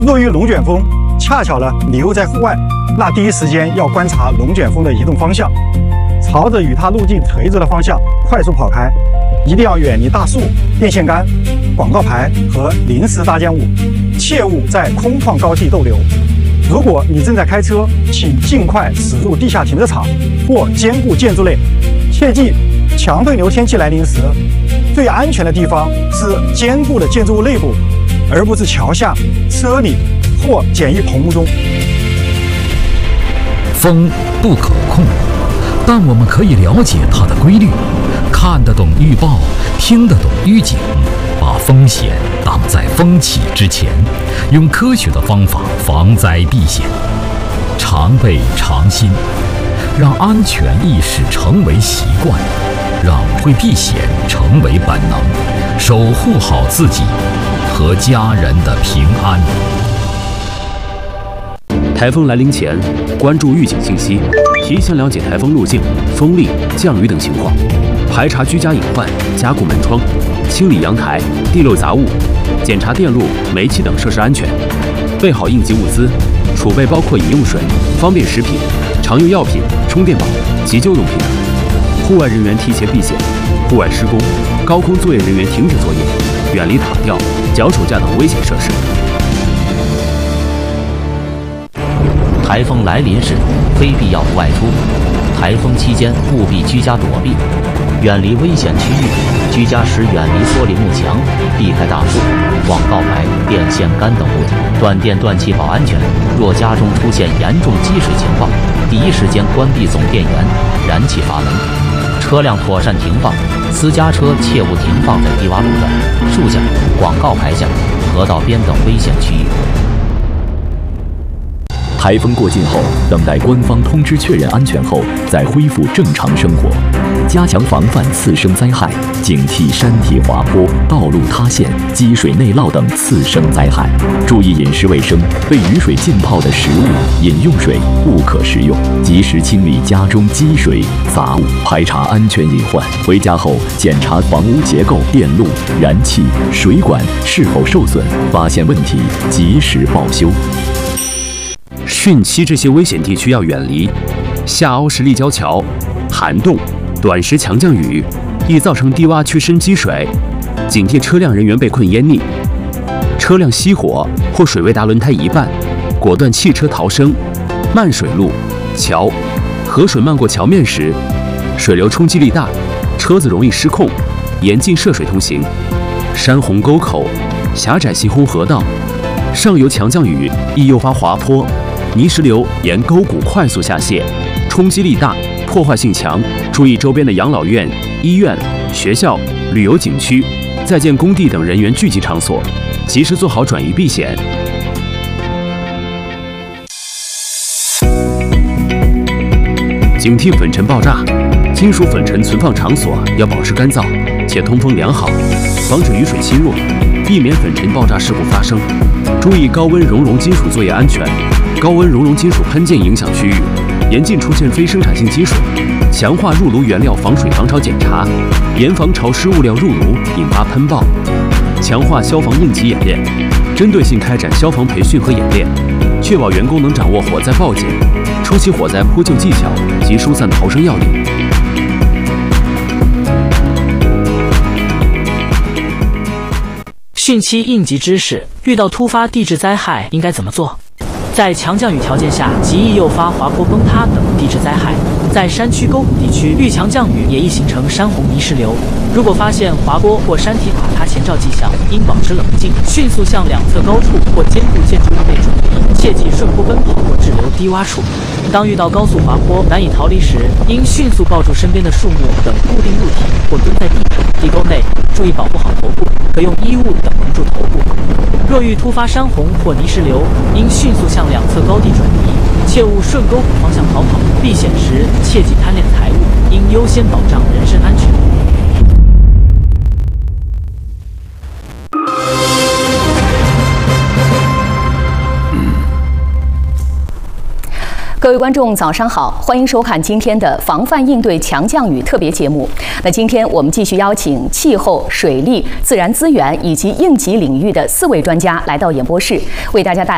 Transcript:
若遇龙卷风，恰巧呢你又在户外，那第一时间要观察龙卷风的移动方向，朝着与它路径垂直的方向快速跑开，一定要远离大树、电线杆、广告牌和临时搭建物，切勿在空旷高地逗留。如果你正在开车，请尽快驶入地下停车场或坚固建筑内。切记，强对流天气来临时，最安全的地方是坚固的建筑物内部，而不是桥下、车里或简易棚屋中。 风不可控，但我们可以了解它的规律，看得懂预报，听得懂预警，把风险挡在风起之前，用科学的方法防灾避险。常备常新，让安全意识成为习惯，让会避险成为本能，守护好自己和家人的平安。 台风来临前，关注预警信息，提前了解台风路径、风力、降雨等情况，排查居家隐患，加固门窗，清理阳台、地漏杂物，检查电路、煤气等设施安全，备好应急物资，储备包括饮用水、方便食品、常用药品、充电宝、急救用品等。户外人员提前避险，户外施工、高空作业人员停止作业，远离塔吊、脚手架等危险设施。 台风来临时，非必要不外出。台风期间务必居家躲避，远离危险区域。居家时远离玻璃幕墙，避开大树、广告牌、电线杆等物体，断电断气保安全。若家中出现严重积水情况，第一时间关闭总电源，燃气阀门。车辆妥善停放，私家车切勿停放在低洼路段、树下、广告牌下、河道边等危险区域。 台风过境后，等待官方通知确认安全后，再恢复正常生活，加强防范次生灾害，警惕山体滑坡、道路塌陷、积水内涝等次生灾害。注意饮食卫生，被雨水浸泡的食物、饮用水不可食用。及时清理家中积水、杂物，排查安全隐患。回家后检查房屋结构、电路、燃气、水管是否受损，发现问题及时报修。 汛期这些危险地区要远离，下凹式立交桥、涵洞、短时强降雨易造成低洼区深积水，警惕车辆人员被困淹溺。车辆熄火或水位达轮胎一半，果断弃车逃生。漫水路、桥、河水漫过桥面时，水流冲击力大，车子容易失控，严禁涉水通行。山洪沟口、狭窄行洪河道，上游强降雨易诱发滑坡。泥石流沿沟谷快速下泄，冲击力大，破坏性强。注意周边的养老院、医院、学校、旅游景区、在建工地等人员聚集场所，及时做好转移避险。警惕粉尘爆炸，金属粉尘存放场所要保持干燥且通风良好，防止雨水侵入，避免粉尘爆炸事故发生。注意高温熔融金属作业安全。高温熔融金属喷溅影响区域，严禁出现非生产性积水，强化入炉原料防水防潮检查，严防潮湿物料入炉引发喷爆，强化消防应急演练，针对性开展消防培训和演练，确保员工能掌握火灾报警、初期火灾扑救技巧及疏散逃生要领。 汛期应急知识：遇到突发地质灾害应该怎么做？在强降雨条件下，极易诱发滑坡、崩塌等地质灾害。在山区沟谷地区，遇强降雨也易形成山洪泥石流。如果发现滑坡或山体垮塌前兆迹象，应保持冷静，迅速向两侧高处或坚固建筑物内转移，切忌顺坡奔跑或滞留低洼处。当遇到高速滑坡难以逃离时，应迅速抱住身边的树木等固定物体，或蹲在地上、地沟内，注意保护好头部，可用衣物等蒙住头部。若遇突发山洪或泥石流，应迅速向两侧高地转移，切勿顺沟谷方向逃跑。避险时切忌贪恋财物，应优先保障人身安全。 各位观众，早上好，欢迎收看今天的防范应对强降雨特别节目。那今天我们继续邀请气候、水利、自然资源以及应急领域的4位专家来到演播室，为大家带来